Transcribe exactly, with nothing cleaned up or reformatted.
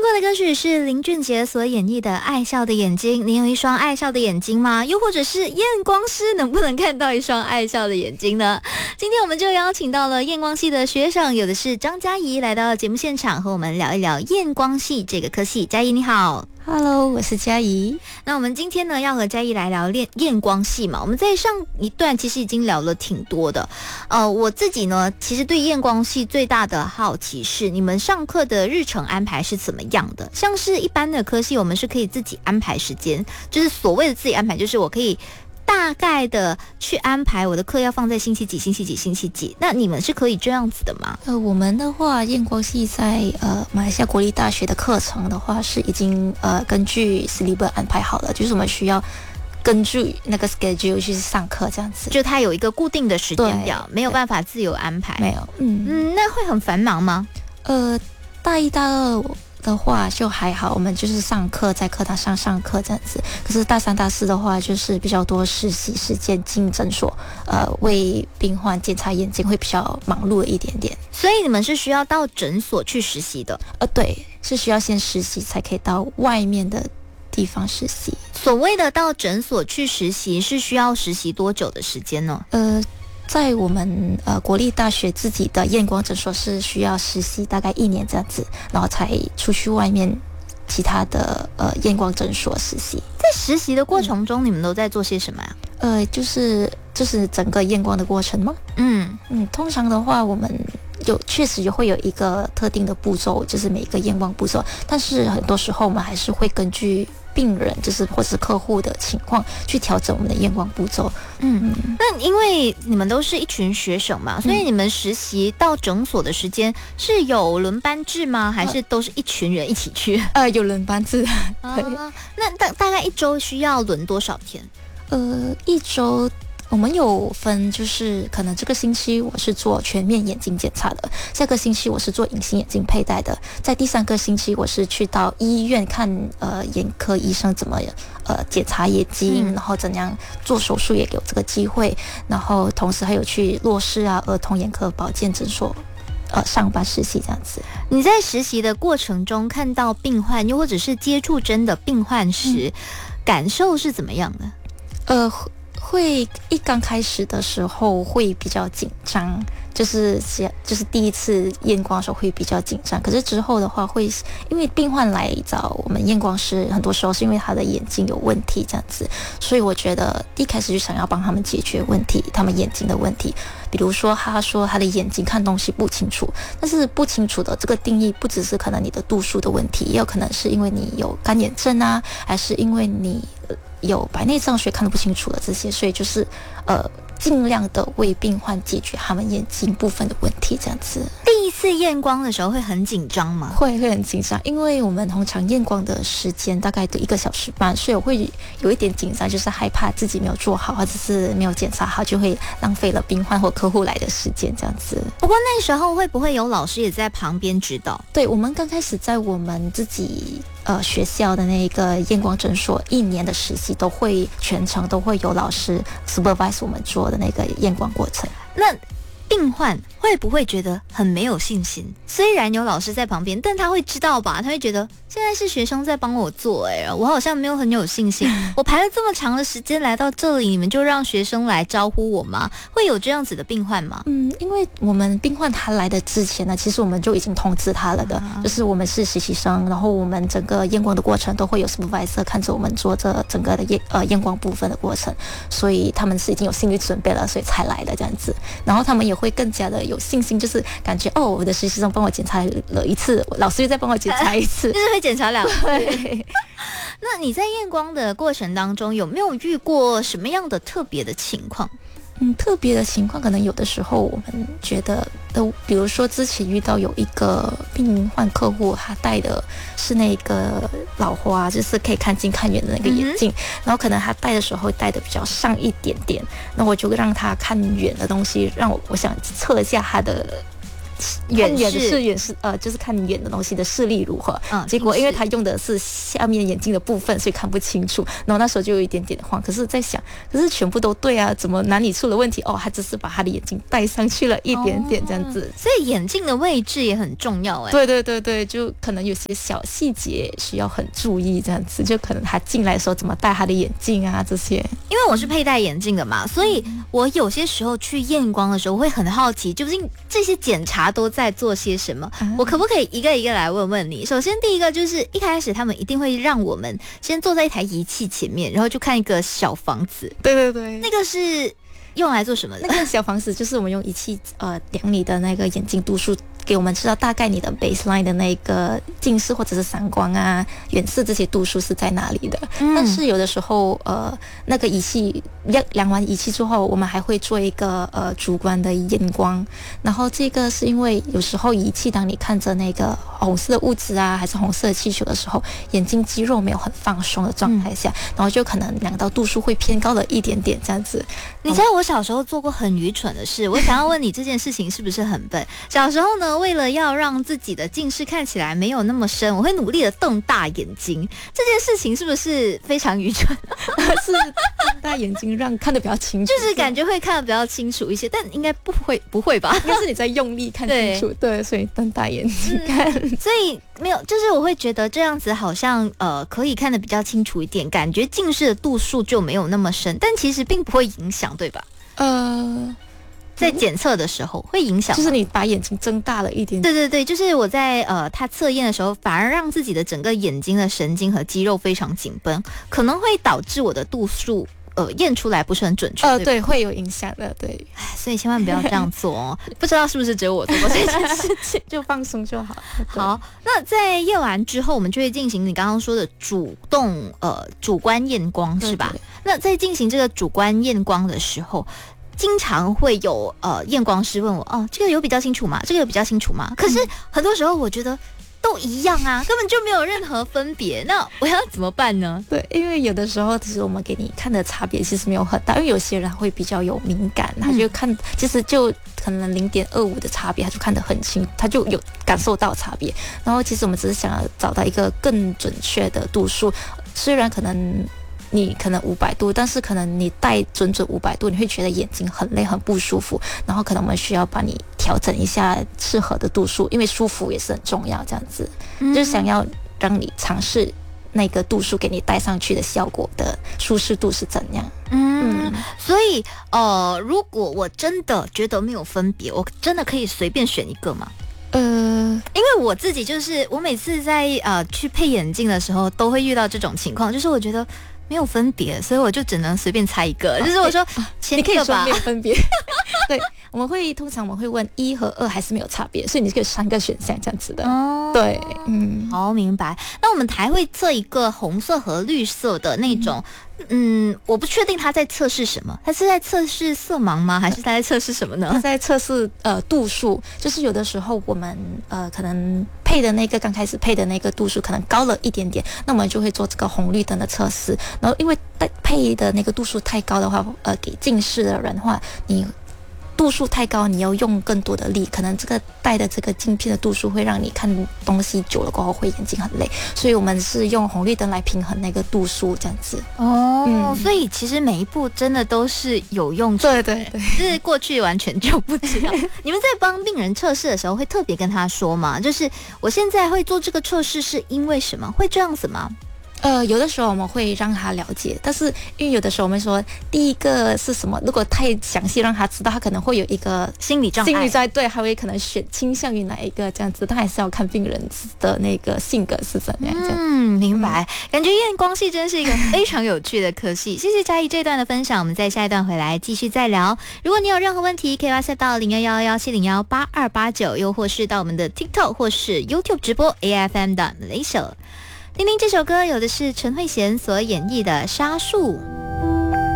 过的歌曲是林俊杰所演绎的《爱笑的眼睛》。您有一双爱笑的眼睛吗？又或者是验光师能不能看到一双爱笑的眼睛呢？今天我们就邀请到了验光系的学生，有的是张嘉怡，来到节目现场和我们聊一聊验光系这个科系。嘉怡你好。 Hello， 我是嘉怡。 那我们今天呢要和嘉怡来聊验验光系嘛。我们在上一段其实已经聊了挺多的。呃，我自己呢其实对验光系最大的好奇是，你们上课的日程安排是怎么样的？像是一般的科系，我们是可以自己安排时间，就是所谓的自己安排，就是我可以大概的去安排我的课要放在星期几、星期几、星期几。那你们是可以这样子的吗？ 呃，我们的话，验光系在呃马来西亚国立大学的课程的话，是已经呃根据 syllabus 安排好了，就是我们需要根据那个 schedule 去上课这样子。 就它有一个固定的时间表，没有办法自由安排。 没有，嗯嗯，那会很繁忙吗？ 呃，大一、大二的话就还好，我们就是上课在课堂上上课这样子。可是大三大四的话，就是比较多实习时间进诊所，呃，为病患检查眼睛会比较忙碌一点点。 所以你们是需要到诊所去实习的？ 呃，对，是需要先实习才可以到外面的地方实习。 所谓的到诊所去实习，是需要实习多久的时间呢？ 呃。在我们呃国立大学自己的验光诊所是需要实习大概一年这样子，然后才出去外面其他的呃验光诊所实习。 在实习的过程中，嗯、你们都在做些什么呀？ 呃，就是就是整个验光的过程吗？ 嗯嗯，通常的话，我们有确实也会有一个特定的步骤，就是每一个验光步骤，但是很多时候我们还是会根据病人就是或是客户的情况去调整我们的验光步骤。 嗯，那因为你们都是一群学生嘛，所以你们实习到诊所的时间是有轮班制吗？还是都是一群人一起去？ 呃，有轮班制。 啊，那大大概一周需要轮多少天？ 呃，一周。我们有分，就是可能这个星期我是做全面眼睛检查的，下个星期我是做隐形眼镜佩戴的，在第三个星期我是去到医院看呃眼科医生怎么呃检查眼睛，嗯、然后怎样做手术也给我这个机会，然后同时还有去洛氏啊儿童眼科保健诊所呃上班实习这样子。 你在实习的过程中看到病患，又或者是接触真的病患时，嗯、感受是怎么样的？ 呃。会一刚开始的时候会比较紧张，就是就是第一次验光的时候会比较紧张。可是之后的话会，因为病患来找我们验光师，很多时候是因为他的眼睛有问题这样子，所以我觉得一开始就想要帮他们解决问题，他们眼睛的问题。比如说他说他的眼睛看东西不清楚，但是不清楚的这个定义不只是可能你的度数的问题，也有可能是因为你有干眼症啊，还是因为你有白内障所以看得不清楚的这些，所以就是呃尽量的为病患解决他们眼睛部分的问题这样子。 第一次验光的时候会很紧张吗？ 会会很紧张，因为我们通常验光的时间大概都一个小时半，所以我会有一点紧张，就是害怕自己没有做好，或者是没有检查好，就会浪费了病患或客户来的时间这样子。 不过那时候会不会有老师也在旁边指导？ 对，我们刚开始在我们自己呃学校的那个验光诊所一年的实习，都会全程都会有老师 supervise 我们做的那个验光过程。 那病患会不会觉得很没有信心？虽然有老师在旁边，但他会知道吧？他会觉得现在是学生在帮我做、欸，哎，我好像没有很有信心。我排了这么长的时间来到这里，你们就让学生来招呼我吗？会有这样子的病患吗？ 嗯，因为我们病患他来的之前呢，其实我们就已经通知他了的，啊、就是我们是实习生，然后我们整个验光的过程都会有 supervisor 看着我们做这整个的验呃验光部分的过程，所以他们是已经有心理准备了，所以才来的这样子。然后他们也会更加的有信心，就是感觉哦，我的实习生帮我检查了一次，老师又再帮我检查一次， 就是会检查两次。那你在验光的过程当中，有没有遇过什么样的特别的情况？ 嗯，特别的情况可能有的时候我们觉得都，比如说之前遇到有一个病患客户，他戴的是那个老花，就是可以看近看远的那个眼镜，嗯、然后可能他戴的时候戴的比较上一点点，那我就让他看远的东西，让我我想测一下他的远看远视是远视，呃，就是看远的东西的视力如何。 嗯结果近视因为他用的是下面眼睛的部分，所以看不清楚。然后那时候就有一点点慌，可是在想，可是全部都对啊，怎么哪里出了问题？哦，他只是把他的眼睛戴上去了一点点这样子。 哦所以眼镜的位置也很重要哎。 对对对对，就可能有些小细节需要很注意，这样子就可能他进来的时候怎么戴他的眼镜啊这些。 因为我是佩戴眼镜的嘛，所以我有些时候去验光的时候，我会很好奇，究竟这些检查都在做些什么？ 啊我可不可以一个一个来问问你？首先，第一个就是一开始他们一定会让我们先坐在一台仪器前面，然后就看一个小房子， 对对对， 那个是用来做什么的？ 那个小房子就是我们用仪器呃量你的那个眼睛度数，给我们知道大概你的 baseline 的那个近视或者是散光啊、远视这些度数是在哪里的。 嗯但是有的时候呃那个仪器量量完仪器之后，我们还会做一个呃主观的验光，然后这个是因为有时候仪器当你看着那个红色的物质啊还是红色的气球的时候，眼睛肌肉没有很放松的状态下，然后就可能量到度数会偏高了一点点这样子。 你知道我小时候做过很愚蠢的事，我想要问你这件事情是不是很笨？小时候呢，为了要让自己的近视看起来没有那么深，我会努力的瞪大眼睛。这件事情是不是非常愚蠢？ 是瞪大眼睛让看得比较清楚， 就是感觉会看得比较清楚一些，但应该不会，不会吧？ 应该是你在用力看清楚，对，所以瞪大眼睛看。 所以没有，就是我会觉得这样子好像呃可以看得比较清楚一点，感觉近视的度数就没有那么深，但其实并不会影响，对吧？ 呃， 在检测的时候会影响吗， 就是你把眼睛睁大了一点点。 对对对，就是我在呃他测验的时候，反而让自己的整个眼睛的神经和肌肉非常紧绷，可能会导致我的度数呃验出来不是很准确。 呃， 对吧， 对，会有影响的，对， 所以千万不要这样做哦。不知道是不是只有我做过这件事情。 就放松就好。 好，那在验完之后，我们就会进行你刚刚说的主动呃主观验光，是吧？ 对对那在进行这个主观验光的时候，经常会有呃验光师问我，哦，这个有比较清楚吗？这个有比较清楚吗？可是很多时候我觉得都一样啊，根本就没有任何分别。那我要怎么办呢？ 对，因为有的时候其实我们给你看的差别其实没有很大，因为有些人他会比较有敏感，他就看、嗯、其实就可能零点二五的差别，他就看得很清，他就有感受到差别。然后其实我们只是想要找到一个更准确的度数，虽然可能你可能五百度，但是可能你戴准准五百度，你会觉得眼睛很累很不舒服，然后可能我们需要把你调整一下适合的度数，因为舒服也是很重要，这样子、嗯、就是想要让你尝试那个度数给你戴上去的效果的舒适度是怎样。 嗯，嗯所以呃，如果我真的觉得没有分别，我真的可以随便选一个吗？ 呃， 因为我自己就是我每次在呃去配眼镜的时候都会遇到这种情况，就是我觉得没有分别，所以我就只能随便猜一个。就是我说前一个吧， 你可以说没有分别。对，我们会通常我们会问一和二还是没有差别，所以你可以三个选项这样子的。哦，对，嗯， 好，明白。那我们还会测一个红色和绿色的那种。嗯，我不确定他在测试什么，他是在测试色盲吗？还是他在测试什么呢？ 他在测试呃度数，就是有的时候我们呃可能配的那个刚开始配的那个度数可能高了一点点，那我们就会做这个红绿灯的测试。然后因为配的那个度数太高的话，呃，给近视的人的话，你度数太高，你要用更多的力，可能这个戴的这个镜片的度数会让你看东西久了过后会眼睛很累，所以我们是用红绿灯来平衡那个度数这样子。 哦、嗯，所以其实每一步真的都是有用处的。 对对对， 就是过去完全就不知道。你们在帮病人测试的时候会特别跟他说吗？就是我现在会做这个测试是因为什么？会这样子吗？ 呃，有的时候我们会让他了解，但是因为有的时候我们说第一个是什么，如果太详细让他知道，他可能会有一个心理障碍， 心理障碍，对，他会可能选倾向于哪一个这样子，他还是要看病人的那个性格是怎样。 嗯，明白。嗯、感觉验光系真是一个非常有趣的科系。谢谢嘉怡这段的分享，我们在下一段回来继续再聊。如果你有任何问题，可以 WhatsApp 到零幺幺幺七零幺八二八九，又或是到我们的 TikTok 或是 YouTube 直播 A F M 的 Malaysia。听听这首歌，有的是陈慧娴所演绎的《沙树》。